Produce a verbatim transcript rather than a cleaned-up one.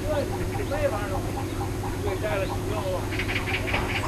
没法弄，对，摘了洗掉了。